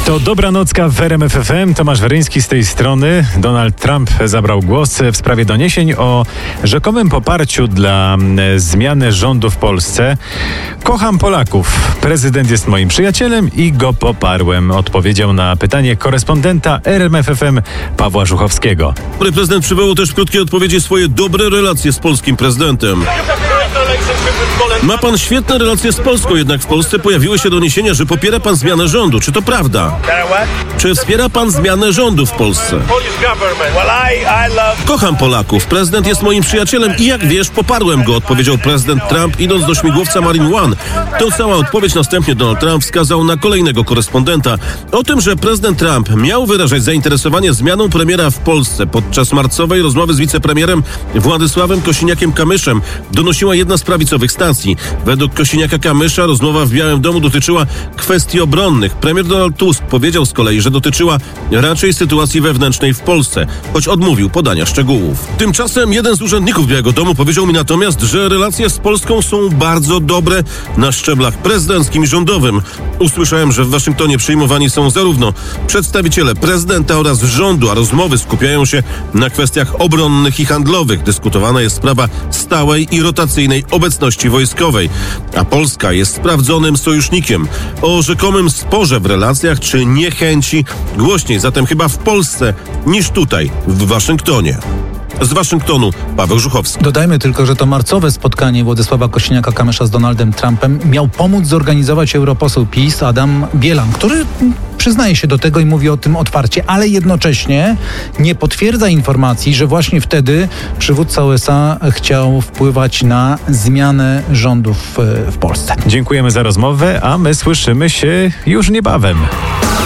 To Dobranocka w RMF FM. Tomasz Weryński z tej strony. Donald Trump zabrał głos w sprawie doniesień o rzekomym poparciu dla zmiany rządu w Polsce. Kocham Polaków. Prezydent jest moim przyjacielem i go poparłem. Odpowiedział na pytanie korespondenta RMF FM Pawła Żuchowskiego. Prezydent przywołał też w krótkiej odpowiedzi swoje dobre relacje z polskim prezydentem. Ma pan świetne relacje z Polską, jednak w Polsce pojawiły się doniesienia, że popiera pan zmianę rządu. Czy to prawda? Czy wspiera pan zmianę rządu w Polsce? Kocham Polaków. Prezydent jest moim przyjacielem i jak wiesz, poparłem go, odpowiedział prezydent Trump, idąc do śmigłowca Marine One. To cała odpowiedź. Następnie Donald Trump wskazał na kolejnego korespondenta. O tym, że prezydent Trump miał wyrażać zainteresowanie zmianą premiera w Polsce podczas marcowej rozmowy z wicepremierem Władysławem Kosiniakiem-Kamyszem donosiła jedna z prawicowych stacji. Według Kosiniaka-Kamysza rozmowa w Białym Domu dotyczyła kwestii obronnych. Premier Donald Tusk powiedział z kolei, że dotyczyła raczej sytuacji wewnętrznej w Polsce, choć odmówił podania szczegółów. Tymczasem jeden z urzędników Białego Domu powiedział mi natomiast, że relacje z Polską są bardzo dobre na szczeblach prezydenckim i rządowym. Usłyszałem, że w Waszyngtonie przyjmowani są zarówno przedstawiciele prezydenta oraz rządu, a rozmowy skupiają się na kwestiach obronnych i handlowych. Dyskutowana jest sprawa stałej i rotacyjnej obecności wojskowej, a Polska jest sprawdzonym sojusznikiem. O rzekomym sporze w relacjach czy niechęci głośniej zatem chyba w Polsce niż tutaj, w Waszyngtonie. Z Waszyngtonu Paweł Żuchowski. Dodajmy tylko, że to marcowe spotkanie Władysława Kosiniaka-Kamysza z Donaldem Trumpem miał pomóc zorganizować europoseł PiS Adam Bielan, który przyznaje się do tego i mówi o tym otwarcie, ale jednocześnie nie potwierdza informacji, że właśnie wtedy przywódca USA chciał wpływać na zmianę rządów w Polsce. Dziękujemy za rozmowę, a my słyszymy się już niebawem.